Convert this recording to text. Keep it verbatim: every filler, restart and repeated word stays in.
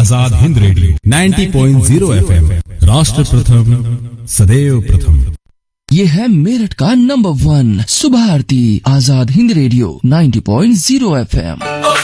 Azad Hind radio नब्बे point zero FM, राष्ट्र प्रथम सदैव प्रथम। ये है मेरठ का नंबर वन सुबह आरती, आजाद हिंद रेडियो नब्बे पॉइंट ज़ीरो एफएम।